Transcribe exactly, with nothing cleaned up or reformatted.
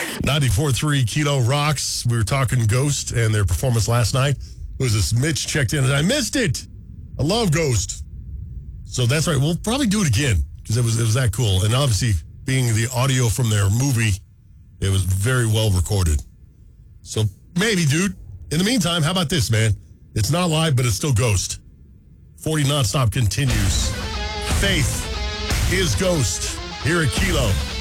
ninety-four point three Kilo rocks. We were talking Ghost and their performance last night. It was this Mitch checked in and I missed it. I love Ghost. So that's right. We'll probably do it again because it was, it was that cool. And obviously, being the audio from their movie, it was very well recorded. So maybe, dude. In the meantime, how about this, man? It's not live, but it's still Ghost. forty Nonstop continues. Faith is Ghost here at Kilo.